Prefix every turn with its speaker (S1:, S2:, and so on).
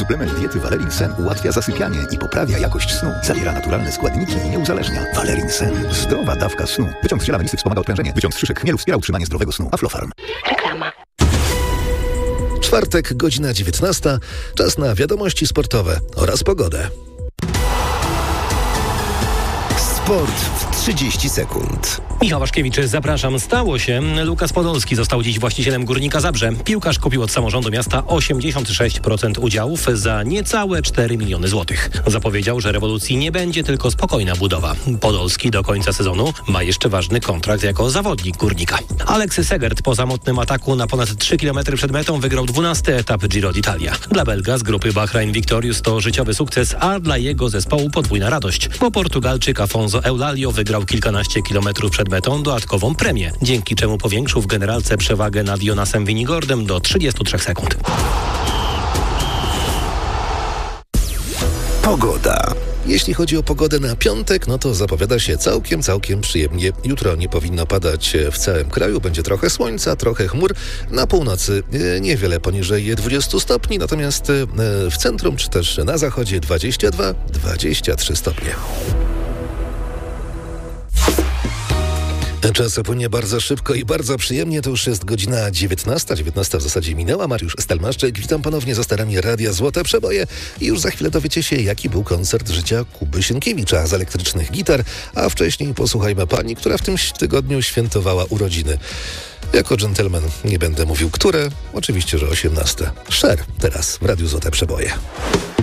S1: Suplement diety Valerin Sen ułatwia zasypianie i poprawia jakość snu. Zawiera naturalne składniki i nie uzależnia. Valerin Sen. Zdrowa dawka snu. Wyciąg z ziela melisy wspomaga odprężenie. Wyciąg z szyszek chmielu wspiera utrzymanie zdrowego snu. Aflofarm.
S2: Reklama.
S3: Czwartek, godzina 19. Czas na wiadomości sportowe oraz pogodę.
S4: Sport w 30 sekund.
S5: Michał Waszkiewicz, zapraszam. Stało się. Lukas Podolski został dziś właścicielem Górnika Zabrze. Piłkarz kupił od samorządu miasta 86% udziałów za niecałe 4 miliony złotych. Zapowiedział, że rewolucji nie będzie, tylko spokojna budowa. Podolski do końca sezonu ma jeszcze ważny kontrakt jako zawodnik Górnika. Aleksy Segert po samotnym ataku na ponad 3 km przed metą wygrał 12. etap Giro d'Italia. Dla Belga z grupy Bahrain Victorious to życiowy sukces, a dla jego zespołu podwójna radość, bo Portugalczyk Afonso Eulalio wygrał kilkanaście kilometrów przed metą dodatkową premię, dzięki czemu powiększył w generalce przewagę nad Jonasem Vinigordem do 33 sekund.
S4: Pogoda.
S3: Jeśli chodzi o pogodę na piątek, no to zapowiada się całkiem przyjemnie. Jutro nie powinno padać w całym kraju. Będzie trochę słońca, trochę chmur. Na północy niewiele poniżej 20 stopni, natomiast w centrum czy też na zachodzie 22-23 stopnie. Czas płynie bardzo szybko i bardzo przyjemnie. To już jest godzina 19. 19 w zasadzie minęła. Mariusz Stelmaszczyk. Witam ponownie za starami Radia Złote Przeboje. I już za chwilę dowiecie się, jaki był koncert życia Kuby Sienkiewicza z elektrycznych gitar. A wcześniej posłuchajmy pani, która w tym tygodniu świętowała urodziny. Jako dżentelmen nie będę mówił, które. Oczywiście, że 18. Cher teraz w Radiu Złote Przeboje.